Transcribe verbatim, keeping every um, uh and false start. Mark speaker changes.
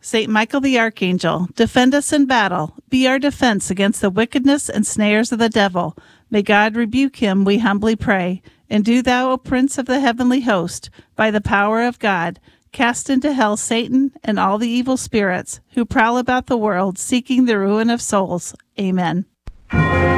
Speaker 1: Saint Michael the Archangel, defend us in battle. Be our defense against the wickedness and snares of the devil. May God rebuke him, we humbly pray. And do thou, O Prince of the heavenly host, by the power of God, cast into hell Satan and all the evil spirits who prowl about the world seeking the ruin of souls. Amen.